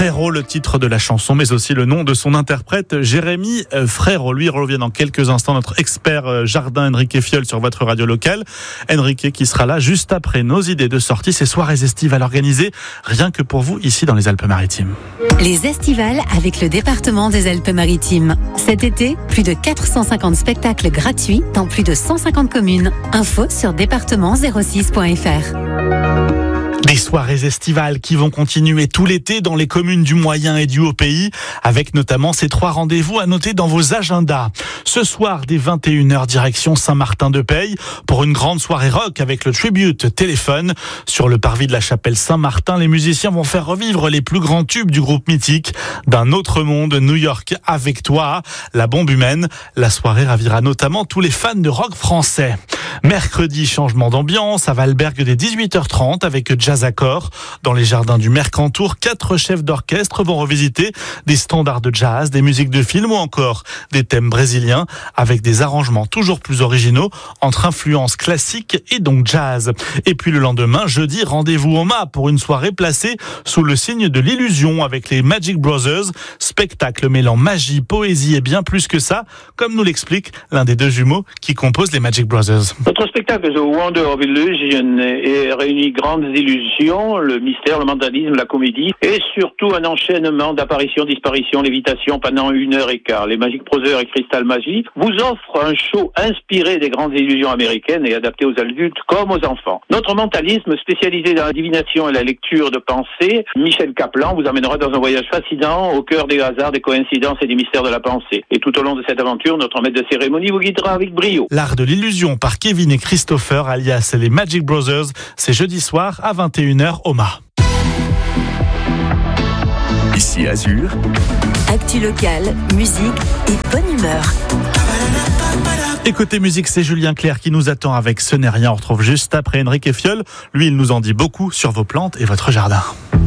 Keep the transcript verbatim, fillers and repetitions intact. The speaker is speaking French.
Frérot, le titre de la chanson, mais aussi le nom de son interprète, Jérémy Frérot. Lui revient dans quelques instants, notre expert jardin Enrique Fiol sur votre radio locale. Enrique qui sera là juste après nos idées de sortie, ces soirées estivales organisées rien que pour vous ici dans les Alpes-Maritimes. Les estivales avec le département des Alpes-Maritimes. Cet été, plus de quatre cent cinquante spectacles gratuits dans plus de cent cinquante communes. Info sur département zéro six point f r. Des soirées estivales qui vont continuer tout l'été dans les communes du Moyen et du Haut-Pays, avec notamment ces trois rendez-vous à noter dans vos agendas. Ce soir, dès vingt et une heures, direction Saint-Martin-de-Peille, pour une grande soirée rock avec le Tribute Téléphone. Sur le parvis de la chapelle Saint-Martin, les musiciens vont faire revivre les plus grands tubes du groupe mythique d'un autre monde, New York avec toi, la bombe humaine. La soirée ravira notamment tous les fans de rock français. Mercredi, changement d'ambiance à Valberg dès dix-huit heures trente avec Jazz Accord. Dans les jardins du Mercantour, quatre chefs d'orchestre vont revisiter des standards de jazz, des musiques de film ou encore des thèmes brésiliens avec des arrangements toujours plus originaux entre influences classiques et donc jazz. Et puis le lendemain, jeudi, rendez-vous au M A pour une soirée placée sous le signe de l'illusion avec les Magic Brothers. Spectacle mêlant magie, poésie et bien plus que ça, comme nous l'explique l'un des deux jumeaux qui composent les Magic Brothers. Notre spectacle The Wonder of Illusion est réuni grandes illusions, le mystère, le mentalisme, la comédie et surtout un enchaînement d'apparitions, disparitions, lévitations pendant une heure et quart. Les Magic Brothers et Crystal Magie vous offrent un show inspiré des grandes illusions américaines et adapté aux adultes comme aux enfants. Notre mentalisme, spécialisé dans la divination et la lecture de pensée, Michel Kaplan vous amènera dans un voyage fascinant au cœur des hasards, des coïncidences et des mystères de la pensée. Et tout au long de cette aventure, notre maître de cérémonie vous guidera avec brio. L'art de l'illusion par Kevin et Christopher, alias les Magic Brothers, c'est jeudi soir à vingt et une heures au M A. Ici Azur. Actu locale, musique et bonne humeur. Et côté musique, c'est Julien Clerc qui nous attend avec Ce n'est rien. On retrouve juste après Enrique Fiol. Lui, il nous en dit beaucoup sur vos plantes et votre jardin.